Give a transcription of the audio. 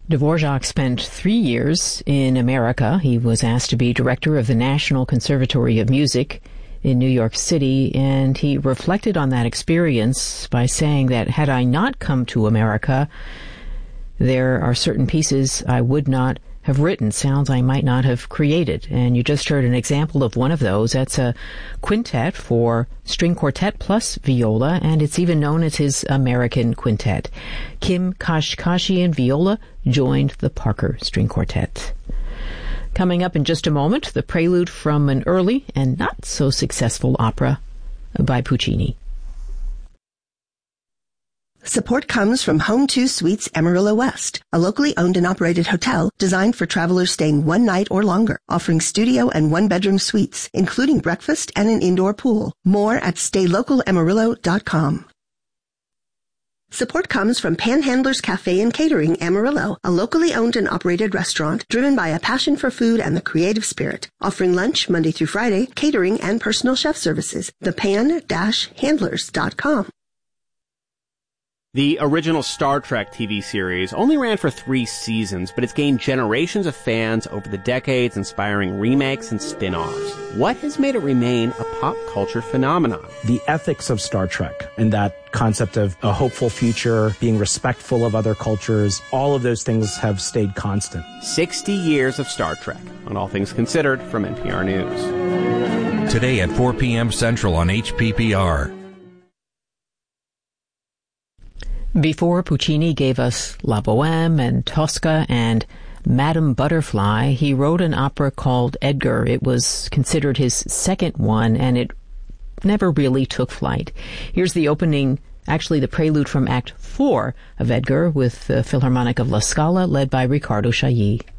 Dvorak spent 3 years in America. He was asked to be director of the National Conservatory of Music in New York City, and he reflected on that experience by saying that had I not come to America, there are certain pieces I would not have written, sounds I might not have created. And you just heard an example of one of those. That's a quintet for string quartet plus viola, and it's even known as his American Quintet. Kim Kashkashian viola joined the Parker String Quartet. Coming up in just a moment, the prelude from an early and not so successful opera by Puccini. Support comes from Home2 Suites Amarillo West, a locally owned and operated hotel designed for travelers staying one night or longer, offering studio and one-bedroom suites, including breakfast and an indoor pool. More at StayLocalAmarillo.com. Support comes from Panhandlers Cafe and Catering Amarillo, a locally owned and operated restaurant driven by a passion for food and the creative spirit, offering lunch Monday through Friday, catering, and personal chef services. thepan-handlers.com. The original Star Trek TV series only ran for 3 seasons, but it's gained generations of fans over the decades, inspiring remakes and spin-offs. What has made it remain a pop culture phenomenon? The ethics of Star Trek and that concept of a hopeful future, being respectful of other cultures, all of those things have stayed constant. 60 years of Star Trek, on All Things Considered from NPR News. Today at 4 p.m. Central on HPPR. Before Puccini gave us La Bohème and Tosca and Madame Butterfly, he wrote an opera called Edgar. It was considered his second one, and it never really took flight. Here's the opening, actually the prelude from Act 4 of Edgar with the Philharmonic of La Scala, led by Riccardo Chailly.